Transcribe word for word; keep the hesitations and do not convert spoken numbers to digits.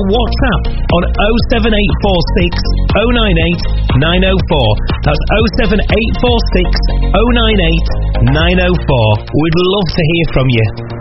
WhatsApp on oh seven eight four six oh nine eight nine oh four. That's oh seven eight four six oh nine eight nine oh four. We'd love to hear from you.